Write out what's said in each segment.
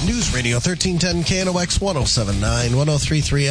News Radio 1310 KNOX 1079, 1033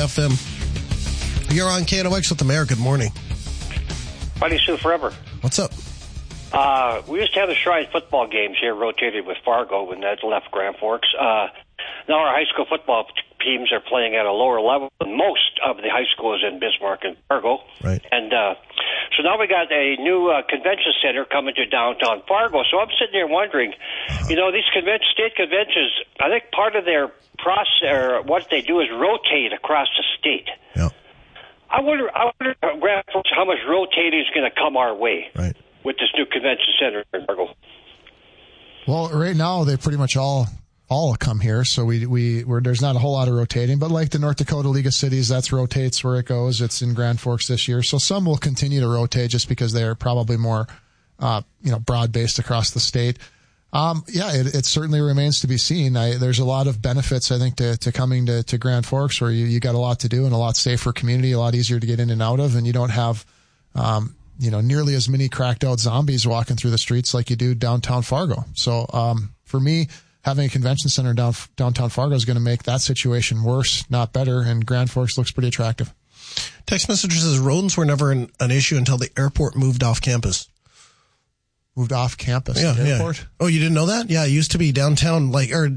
FM. You're on KNOX with the mayor. Good morning. Buddy Sue Forever. What's up? We used to have the Shrine football games here rotated with Fargo when that left Grand Forks. Now our high school football teams are playing at a lower level than most of the high schools in Bismarck and Fargo. Right. And so now we got a new convention center coming to downtown Fargo. So I'm sitting there wondering, you know, these state conventions, I think part of their process, or what they do is rotate across the state. Yeah. I wonder, Grand Forks, how much rotating is going to come our way. Right. With this new convention center in Fargo. Well, right now they pretty much all come here, so we're there's not a whole lot of rotating. But like the North Dakota League of Cities, that's rotates where it goes. It's in Grand Forks this year, so some will continue to rotate just because they're probably more, broad based across the state. It certainly remains to be seen. There's a lot of benefits, I think, to coming to Grand Forks, where you got a lot to do and a lot safer community, a lot easier to get in and out of, and you don't have nearly as many cracked out zombies walking through the streets like you do downtown Fargo. So, for me, having a convention center downtown Fargo is going to make that situation worse, not better. And Grand Forks looks pretty attractive. Text message says rodents were never an issue until the airport moved off campus. Moved off campus? Yeah, the airport? Yeah. Oh, you didn't know that? Yeah, it used to be downtown,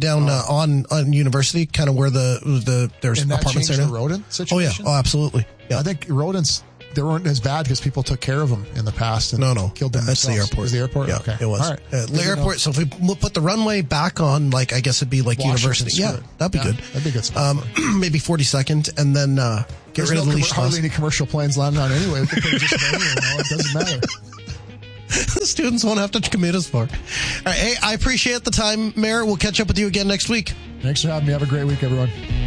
on University, kind of where there's and that apartments there now. The rodent situation? Oh, yeah. Oh, absolutely. Yeah. I think rodents, they weren't as bad because people took care of them in the past. And killed them That's themselves. the airport. It was the airport? Yeah, okay. it was. All right. The airport, so if we put the runway back on, I guess it'd be like Washington University. Square. Yeah, that'd be good. That'd be good spot. Maybe 42nd, and then get rid of the leash laws. Hardly any commercial planes landing on anyway. We could put it just anywhere now. It doesn't matter. The students won't have to commute as far. All right, hey, I appreciate the time, Mayor. We'll catch up with you again next week. Thanks for having me. Have a great week, everyone.